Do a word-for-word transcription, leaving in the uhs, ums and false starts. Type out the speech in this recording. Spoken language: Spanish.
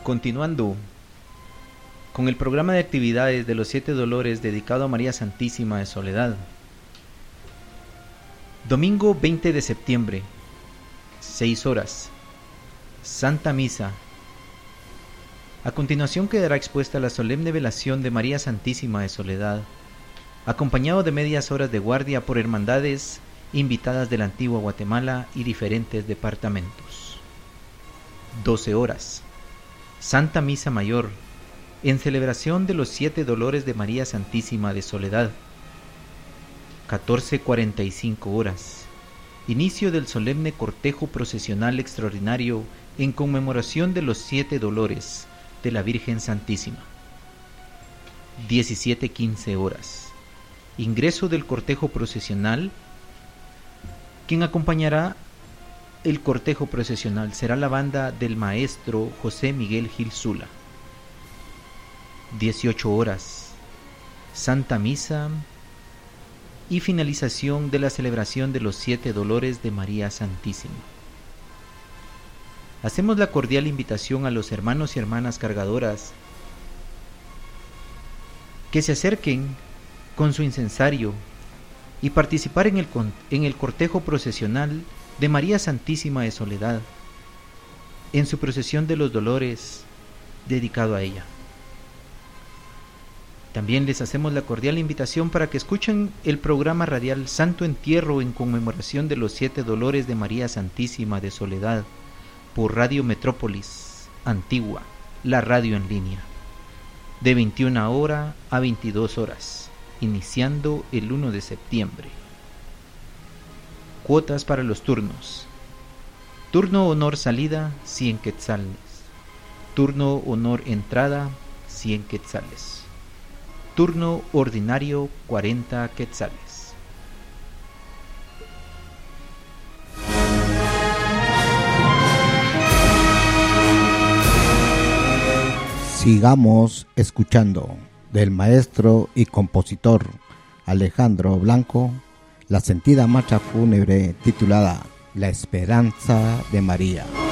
Continuando con el programa de actividades de los Siete Dolores dedicado a María Santísima de Soledad. Domingo veinte de septiembre, seis horas, Santa Misa. A continuación quedará expuesta la solemne velación de María Santísima de Soledad, acompañado de medias horas de guardia por hermandades invitadas de la antigua Guatemala y diferentes departamentos. doce horas, Santa Misa Mayor, en celebración de los Siete Dolores de María Santísima de Soledad. catorce cuarenta y cinco horas, inicio del solemne cortejo procesional extraordinario en conmemoración de los Siete Dolores de la Virgen Santísima. diecisiete quince horas, ingreso del cortejo procesional. Quien acompañará el cortejo procesional será la banda del maestro José Miguel Gil Zula. dieciocho horas, Santa Misa y finalización de la celebración de los Siete Dolores de María Santísima. Hacemos la cordial invitación a los hermanos y hermanas cargadoras que se acerquen con su incensario y participar en el, en el cortejo procesional de María Santísima de Soledad, en su procesión de los dolores dedicado a ella. También les hacemos la cordial invitación para que escuchen el programa radial Santo Entierro en conmemoración de los Siete Dolores de María Santísima de Soledad por Radio Metrópolis Antigua, la radio en línea, de veintiuna horas a veintidós horas, iniciando el primero de septiembre. Cuotas para los turnos. Turno honor salida, cien quetzales. Turno honor entrada, cien quetzales. Turno ordinario, cuarenta quetzales. Sigamos escuchando del maestro y compositor Alejandro Blanco la sentida marcha fúnebre titulada La Esperanza de María.